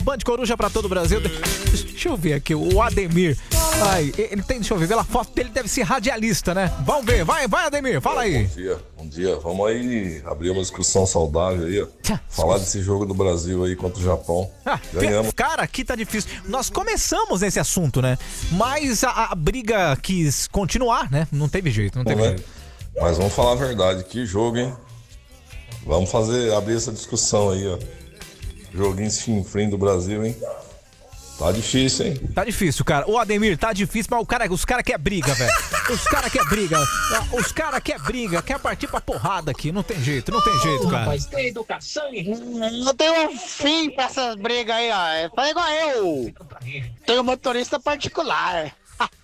Band Coruja pra todo o Brasil. Deixa eu ver aqui, o Ademir. Ai, ele tem, deixa eu ver, pela foto dele deve ser radialista, né? Vamos ver, vai Ademir, fala aí. Bom dia. Vamos aí abrir uma discussão saudável aí, ó. Falar desse jogo do Brasil aí contra o Japão. Ganhamos. Cara, aqui tá difícil. Nós começamos esse assunto, né? Mas a briga quis continuar, né? Não teve jeito. Mas vamos falar a verdade, que jogo, hein? Vamos abrir essa discussão aí, ó. Joguinho chinfrim do Brasil, hein? Tá difícil, hein? Tá difícil, cara. Ô, Ademir, tá difícil, mas os caras querem briga, velho. Os caras querem briga. Quer partir pra porrada aqui. Não tem jeito, cara. Rapaz, tem educação, não tem um fim pra essas brigas aí, ó. Fala igual eu. Tenho motorista particular.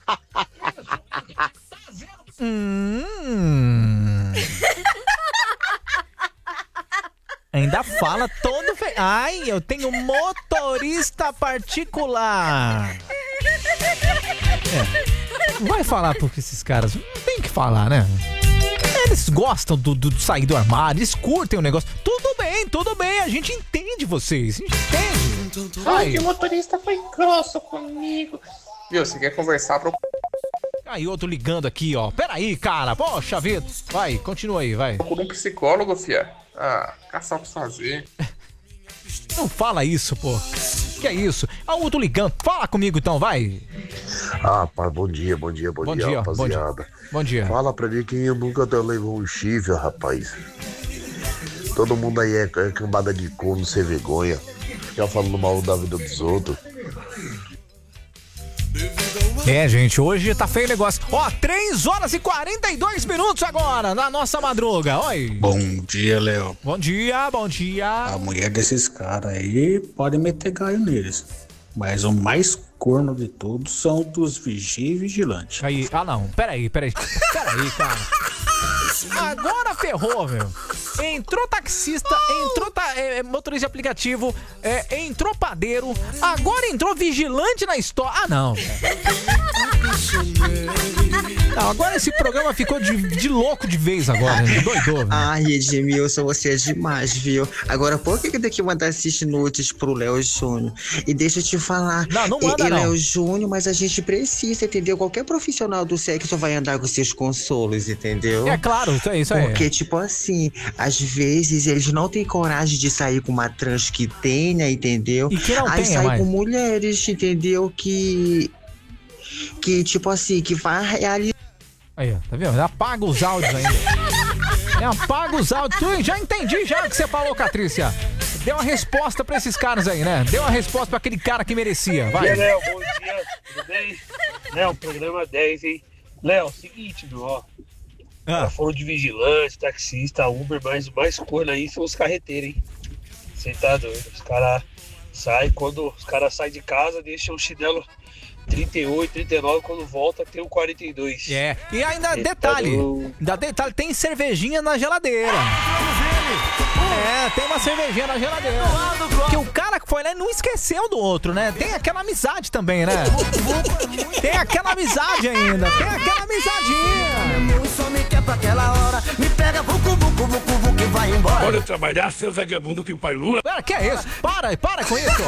Ainda fala todo feio. Ai, eu tenho motorista particular. Não vai falar porque esses caras não tem que falar, né? Eles gostam do sair do armário, eles curtem o negócio. Tudo bem, a gente entende vocês. A gente entende. Ai, que o motorista foi grosso comigo. Viu, você quer conversar pro... Aí, outro ligando aqui, ó. Peraí, cara. Poxa vida. Vai, continua aí, vai. Procura um psicólogo, fia. Caçar o que fazer. Não fala isso, pô. Que é isso? Outro ligando. Fala comigo então, vai. Pai, bom dia, rapaziada. Bom dia. Fala pra mim quem nunca levou um chifre, rapaz. Todo mundo aí é cambada de corno sem vergonha. Fica falando mal da vida dos outros. Gente, hoje tá feio o negócio. 3h42 agora, na nossa madruga. Oi. Bom dia, Léo. Bom dia. A mulher desses caras aí pode meter galho neles. Mas o mais corno de todos são dos vigia e vigilantes. Aí, não, peraí, cara. Agora ferrou, meu. Entrou taxista, entrou motorista de aplicativo, entrou padeiro, agora entrou vigilante na história. Não, não, agora esse programa ficou de louco de vez agora, né? Doidou, velho. Edmilson, você é demais, viu? Agora, por que tem que mandar assistir nudes pro Léo Júnior? E deixa eu te falar, não manda não. Léo Júnior, mas a gente precisa, entendeu? Qualquer profissional do sexo vai andar com seus consolos, entendeu? É claro, isso aí. Porque, tipo assim, às vezes eles não têm coragem de sair com uma trans que tenha, entendeu? E que não aí tenha sai mais. com mulheres, entendeu? Que tipo assim, que vai realizar. Aí, ó, tá vendo? Apaga os áudios ainda. Apaga os áudios. Já entendi já o que você falou, Catrícia. Deu uma resposta pra esses caras aí, né? Deu uma resposta pra aquele cara que merecia. Vai. Léo, bom dia. Tudo bem? Léo, programa 10, hein? Léo, seguinte, meu, ó. Foram de vigilante, taxista, Uber, mas o mais corno aí são os carreteiros, hein? Você tá doido. Os caras saem, quando os caras saem de casa, deixam o chinelo 38, 39, quando volta tem o 42. E ainda detalhe, tem cervejinha na geladeira. Tem uma cervejinha na geladeira. Que o cara que foi lá não esqueceu do outro, né? Tem aquela amizade também, né? Tem aquela amizade ainda, tem aquela amizadinha. Bora trabalhar, seu vagabundo que o pai Lula. Que é isso? Para com isso.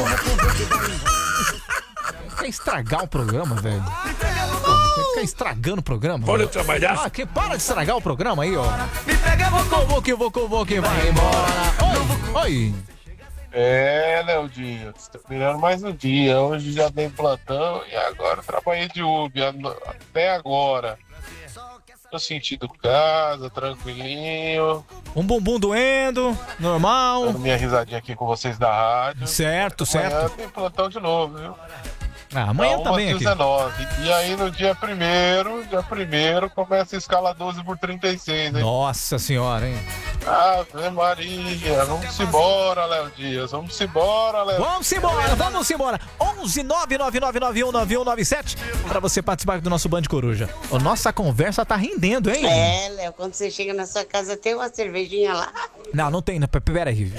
Quer estragar o programa, velho? Quer estragando o programa? Bora trabalhar. Para de estragar o programa aí, ó. Vou convoque, vai embora. Oi. Leodinho, terminando mais um dia. Hoje já tem plantão e agora trabalhei de Uber até agora. Tô sentindo casa, tranquilinho. Um bumbum doendo, normal. Dando minha risadinha aqui com vocês da rádio. Certo. Amanhã tem plantão de novo, viu? Amanhã também aqui. 19. E aí no dia 1º começa a escala 12/36, hein? Nossa senhora, hein? Ave Maria, vamos embora, Léo Dias. Vamos embora. Vamos embora. 11 999919197 pra você participar do nosso Band Coruja. A nossa conversa tá rendendo, hein? Léo, quando você chega na sua casa tem uma cervejinha lá? Não tem, pera aí.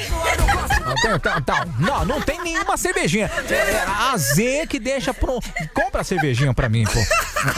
Não tem nenhuma cervejinha. A Z que deixa pronto. Compra a cervejinha pra mim, pô.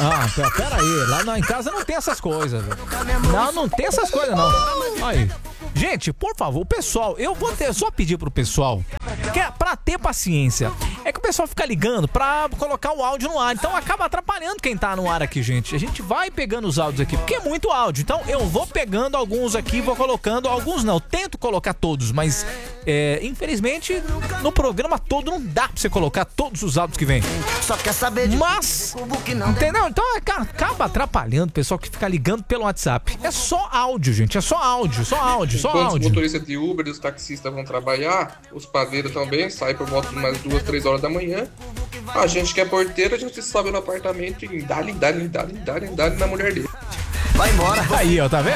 Pera aí, lá em casa não tem essas coisas. Não tem essas coisas, não. Aí. Gente, por favor, pessoal, eu vou só pedir pro pessoal pra ter paciência. É que o pessoal fica ligando pra colocar o áudio no ar, então acaba atrapalhando quem tá no ar aqui, gente. A gente vai pegando os áudios aqui, porque é muito áudio. Então eu vou pegando alguns aqui, vou colocando, alguns não. Tento colocar todos, mas infelizmente no programa todo não dá pra você colocar todos os áudios que vem. Só quer saber de mas, entendeu? Então acaba atrapalhando o pessoal que fica ligando pelo WhatsApp. É só áudio, gente, é só áudio, só áudio, só Enquanto áudio. os motoristas de Uber e os taxistas vão trabalhar, os padeiros também saem por volta de mais 2, 3 horas da manhã. A gente que é porteiro, a gente sobe no apartamento e dá-lhe na mulher dele. Vai embora. Aí, ó, tá vendo?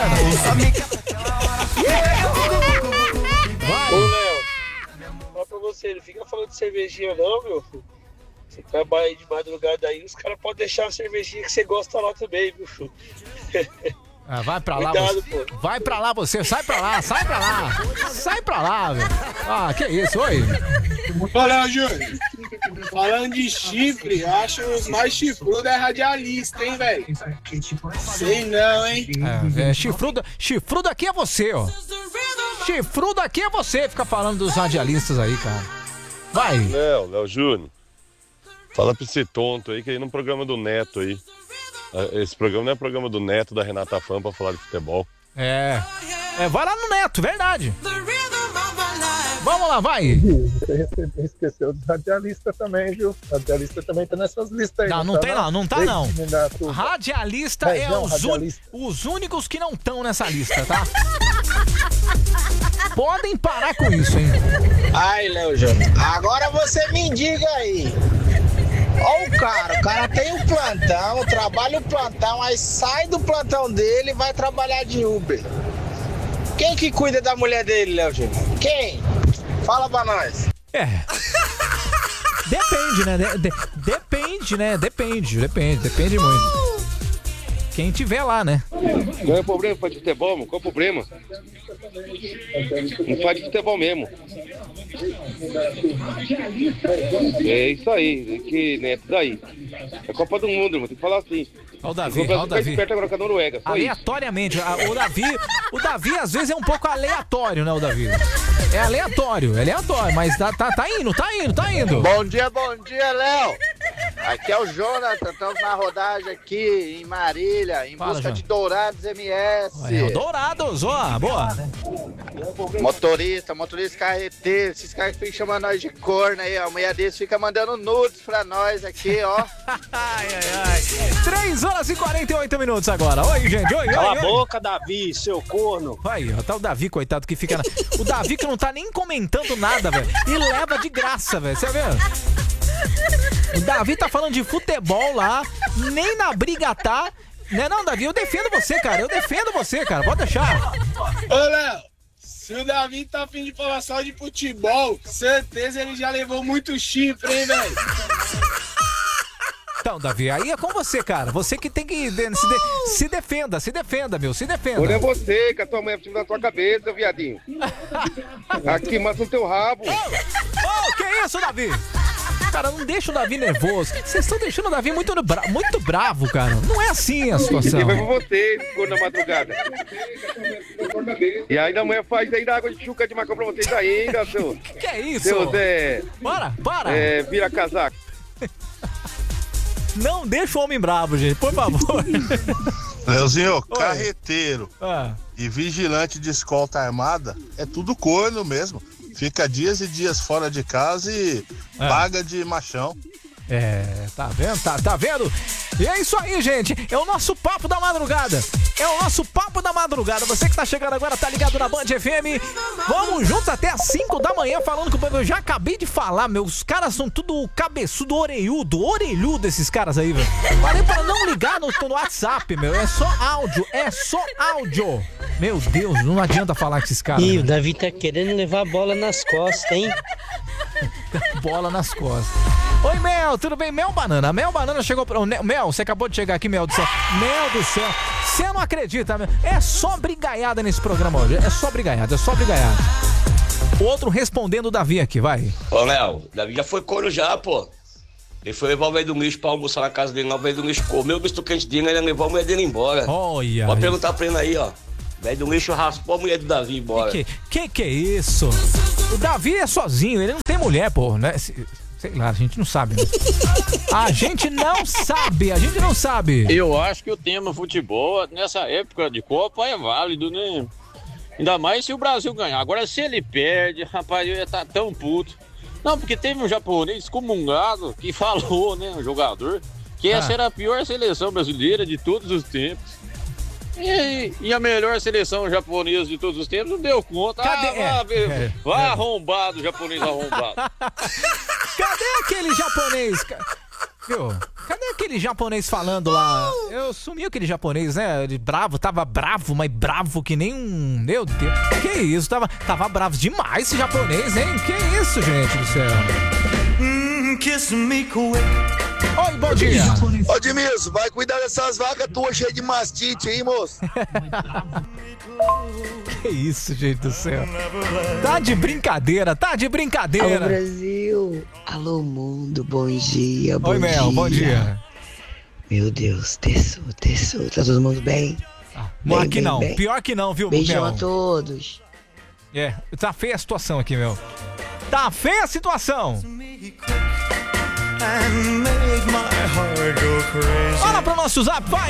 Ô, Léo, fala pra você, não fica falando de cervejinha não, meu. Você trabalha aí de madrugada aí, os caras podem deixar a cervejinha que você gosta lá também, meu. Ah, vai pra lá, Cuidado, você. Vai pra lá, você. Sai pra lá, sai pra lá. Sai pra lá, velho. Ah, que isso, oi? Olha, Júnior. Falando de chifre, eu acho os mais chifrudos é radialista, hein, velho? Sei não, hein? Chifrudo aqui é você, ó. Chifrudo aqui é você. Fica falando dos radialistas aí, cara. Vai. Léo Júnior. Fala pra esse tonto aí que aí no programa do Neto aí. Esse programa não é programa do Neto, da Renata Fã pra falar de futebol. Vai lá no Neto, verdade. Vamos lá, vai. Você esqueceu dos radialistas também, viu? Radialista também tá nessas listas aí. Não tem não, não tá não. Radialista é radialista. Os únicos que não estão nessa lista, tá? Podem parar com isso, hein? Ai, Léo Júnior, agora você me diga aí. Ó o cara tem um plantão, trabalha o plantão, aí sai do plantão dele e vai trabalhar de Uber. Quem que cuida da mulher dele, Léo Júnior? Quem? Fala pra nós. Depende, né? Depende muito. Quem tiver lá, né? Não é problema fazer de futebol, mano. Qual é o problema? Não faz de futebol mesmo. É isso aí, que Neto, daí. É Copa do Mundo, mano. Tem que falar assim. Olha o Davi. Esperto agora com a Noruega. Aleatoriamente. O Davi às vezes é um pouco aleatório, né, o Davi? É aleatório, mas tá indo. Bom dia, Léo. Aqui é o Jonathan, estamos na rodagem aqui em Marília, em busca de Dourados MS. Dourados, ó, boa. Motorista carreteiro, esses caras que ficam chamando nós de corno aí, ó. A mulher deles fica mandando nudes pra nós aqui, ó. 3h48 agora. Oi, gente, oi. Cala a boca, Davi, seu corno. Aí, ó, tá o Davi, coitado, que fica O Davi que não tá nem comentando nada, velho. E leva de graça, velho. Você vê? O Davi tá falando de futebol lá, nem na briga tá. Não, Davi, eu defendo você, cara. Pode deixar. Ô, Léo, se o Davi tá afim de falar só de futebol, certeza ele já levou muito chifre, hein, velho? Então, Davi, aí é com você, cara. Você que tem que se defenda, meu, se defenda. Olha você, que a tua mãe é da tua cabeça, viadinho. Aqui, mas no teu rabo. Que isso, Davi? Cara, não deixa o Davi nervoso. Vocês estão deixando o Davi muito bravo, cara. Não é assim a situação. E vai pra você, ficou na madrugada. E aí da manhã faz ainda água de chuca de macão pra vocês ainda, seu. Que é isso? Seu Zé. Para. Vira casaco. Não deixa o homem bravo, gente, por favor. Leozinho, carreteiro e vigilante de escolta armada é tudo corno mesmo. Fica dias e dias fora de casa e paga de machão. Tá vendo? Tá vendo? E é isso aí, gente. É o nosso Papo da Madrugada. Você que tá chegando agora, tá ligado na Band FM. Vamos juntos até às 5 da manhã falando com o povo. Eu já acabei de falar, meus caras são tudo cabeçudo, orelhudo esses caras aí, velho. Falei pra não ligar no WhatsApp, meu. É só áudio. Meu Deus, não adianta falar com esses caras. Ih, o Davi tá querendo levar a bola nas costas, hein? Bola nas costas. Oi, Mel, tudo bem? Mel Banana chegou pra... Mel, você acabou de chegar aqui, Mel do céu. Você não acredita, Mel. É só brigaiada nesse programa hoje. É só brigaiada. Outro respondendo o Davi aqui, vai. Ô, Léo, o Davi já foi corno já, pô. Ele foi levar o velho do Luiz pra almoçar na casa dele, o velho do Luiz comeu o misto quente dele, ele levou a mulher dele embora. Olha. Pode perguntar pra ele aí, ó. Velho do lixo raspou a mulher do Davi embora. Que é isso? O Davi é sozinho, ele não tem mulher, pô, né? Sei lá, a gente não sabe, né? A gente não sabe. Eu acho que o tema futebol, nessa época de Copa, é válido, né? Ainda mais se o Brasil ganhar. Agora, se ele perde, rapaz, eu ia estar tão puto. Não, porque teve um japonês excomungado que falou, né, um jogador, que essa era a pior seleção brasileira de todos os tempos. E a melhor seleção japonesa de todos os tempos não deu conta. Vá arrombado, japonês arrombado. Cadê aquele japonês? Viu? Cadê aquele japonês falando lá? Sumiu aquele japonês, né? Ele tava bravo, mas bravo que nem um... Meu Deus, que isso? Tava bravo demais esse japonês, hein? Que isso, gente do céu? Kiss me quick. Oi, bom dia. Ô, Edmilson, vai cuidar dessas vacas tuas cheias de mastite, hein, moço? Que isso, gente do céu. Tá de brincadeira. Alô, Brasil. Alô, mundo. Bom dia, bom Oi, dia. Mel, bom dia. Meu Deus, terçou. Tá todo mundo bem? Bem. Pior que não, viu, Beijão Mel? a todos. Tá feia a situação aqui, meu. Tá feia a situação. Fala pro nosso zap, vai!